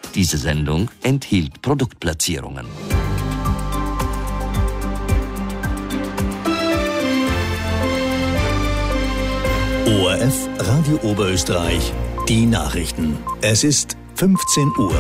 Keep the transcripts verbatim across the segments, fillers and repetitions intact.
Diese Sendung enthielt Produktplatzierungen. O R F Radio Oberösterreich, die Nachrichten. Es ist fünfzehn Uhr.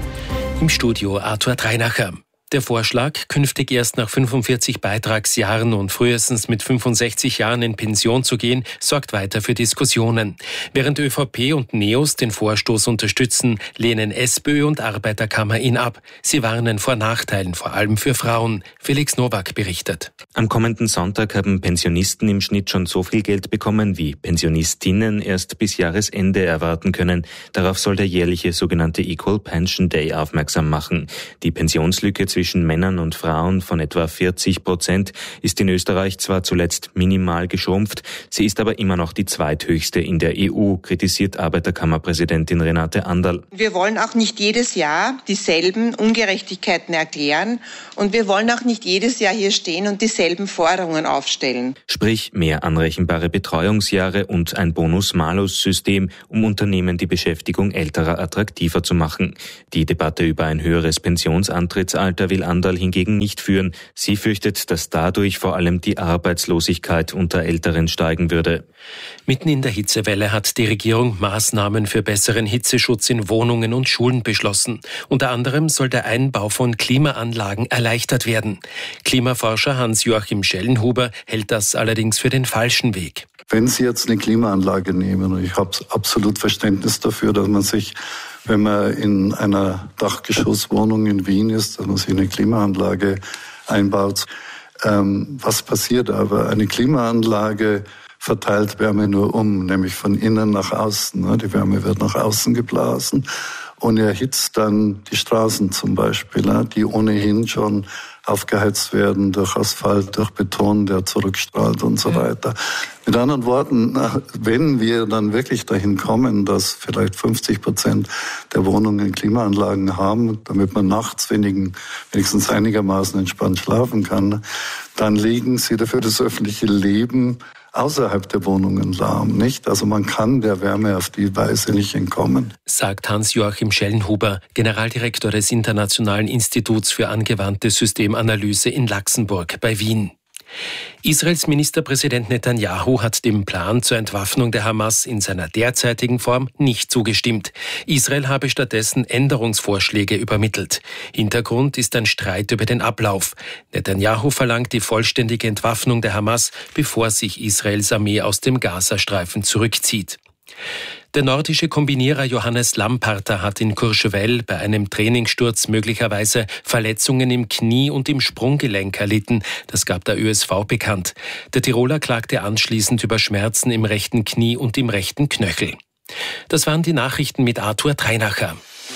Im Studio Arthur Dreinacher. Der Vorschlag, künftig erst nach fünfundvierzig Beitragsjahren und frühestens mit fünfundsechzig Jahren in Pension zu gehen, sorgt weiter für Diskussionen. Während ÖVP und NEOS den Vorstoß unterstützen, lehnen SPÖ und Arbeiterkammer ihn ab. Sie warnen vor Nachteilen, vor allem für Frauen. Felix Nowak berichtet. Am kommenden Sonntag haben Pensionisten im Schnitt schon so viel Geld bekommen, wie Pensionistinnen erst bis Jahresende erwarten können. Darauf soll der jährliche sogenannte Equal Pension Day aufmerksam machen. Die Pensionslücke zwischen Männern und Frauen von etwa vierzig Prozent ist in Österreich zwar zuletzt minimal geschrumpft, sie ist aber immer noch die zweithöchste in der E U, kritisiert Arbeiterkammerpräsidentin Renate Anderl. Wir wollen auch nicht jedes Jahr dieselben Ungerechtigkeiten erklären und wir wollen auch nicht jedes Jahr hier stehen und dieselben Forderungen aufstellen. Sprich mehr anrechenbare Betreuungsjahre und ein Bonus-Malus-System, um Unternehmen die Beschäftigung älterer attraktiver zu machen. Die Debatte über ein höheres Pensionsantrittsalter will Anderl hingegen nicht führen. Sie fürchtet, dass dadurch vor allem die Arbeitslosigkeit unter Älteren steigen würde. Mitten in der Hitzewelle hat die Regierung Maßnahmen für besseren Hitzeschutz in Wohnungen und Schulen beschlossen. Unter anderem soll der Einbau von Klimaanlagen erleichtert werden. Klimaforscher Hans-Joachim Schellenhuber hält das allerdings für den falschen Weg. Wenn Sie jetzt eine Klimaanlage nehmen, und ich habe absolut Verständnis dafür, dass man sich, wenn man in einer Dachgeschosswohnung in Wien ist, dass man sich eine Klimaanlage einbaut. Ähm, was passiert aber? Eine Klimaanlage verteilt Wärme nur um, nämlich von innen nach außen. Ne? Die Wärme wird nach außen geblasen und erhitzt dann die Straßen zum Beispiel, ne? Die ohnehin schon aufgeheizt werden durch Asphalt, durch Beton, der zurückstrahlt und so weiter. Mit anderen Worten, wenn wir dann wirklich dahin kommen, dass vielleicht fünfzig Prozent der Wohnungen Klimaanlagen haben, damit man nachts wenigen, wenigstens einigermaßen entspannt schlafen kann, dann legen sie dafür das öffentliche Leben außerhalb der Wohnungen lahm, nicht? Also man kann der Wärme auf die Weise nicht entkommen. Sagt Hans-Joachim Schellenhuber, Generaldirektor des Internationalen Instituts für angewandte Systemanalyse in Laxenburg bei Wien. Israels Ministerpräsident Netanyahu hat dem Plan zur Entwaffnung der Hamas in seiner derzeitigen Form nicht zugestimmt. Israel habe stattdessen Änderungsvorschläge übermittelt. Hintergrund ist ein Streit über den Ablauf. Netanyahu verlangt die vollständige Entwaffnung der Hamas, bevor sich Israels Armee aus dem Gazastreifen zurückzieht. Der nordische Kombinierer Johannes Lamparter hat in Courchevel bei einem Trainingssturz möglicherweise Verletzungen im Knie und im Sprunggelenk erlitten. Das gab der Ö S V bekannt. Der Tiroler klagte anschließend über Schmerzen im rechten Knie und im rechten Knöchel. Das waren die Nachrichten mit Arthur Dreinacher.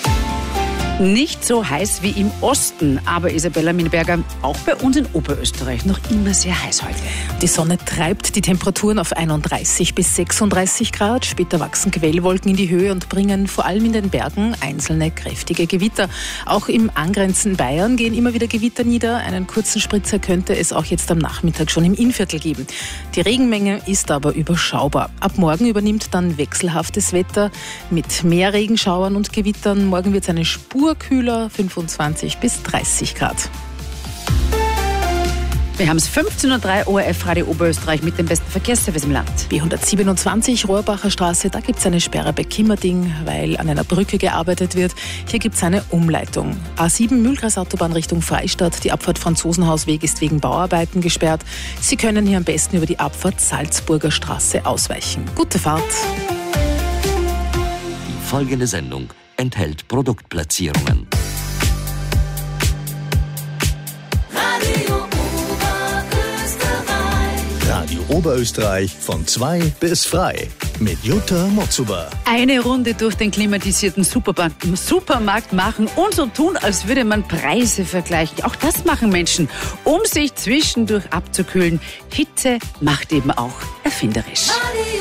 Nicht so heiß wie im Osten, aber Isabella Minberger, auch bei uns in Oberösterreich noch immer sehr heiß heute. Die Sonne treibt die Temperaturen auf einunddreißig bis sechsunddreißig Grad. Später wachsen Quellwolken in die Höhe und bringen vor allem in den Bergen einzelne kräftige Gewitter. Auch im angrenzenden Bayern gehen immer wieder Gewitter nieder. Einen kurzen Spritzer könnte es auch jetzt am Nachmittag schon im Innviertel geben. Die Regenmenge ist aber überschaubar. Ab morgen übernimmt dann wechselhaftes Wetter mit mehr Regenschauern und Gewittern. Morgen wird es eine Spur kühler, fünfundzwanzig bis dreißig Grad. Wir haben es fünfzehn Uhr drei, O R F Radio Oberösterreich mit dem besten Verkehrsservice im Land. B hundertsiebenundzwanzig Rohrbacher Straße, da gibt es eine Sperre bei Kimmerding, weil an einer Brücke gearbeitet wird. Hier gibt es eine Umleitung. A sieben Mühlkreisautobahn Richtung Freistadt. Die Abfahrt Franzosenhausweg ist wegen Bauarbeiten gesperrt. Sie können hier am besten über die Abfahrt Salzburger Straße ausweichen. Gute Fahrt. Die folgende Sendung enthält Produktplatzierungen. Radio Oberösterreich. Radio Oberösterreich von zwei bis frei mit Jutta Motzuber. Eine Runde durch den klimatisierten Supermarkt, Supermarkt machen und so tun, als würde man Preise vergleichen. Auch das machen Menschen, um sich zwischendurch abzukühlen. Hitze macht eben auch erfinderisch. Radio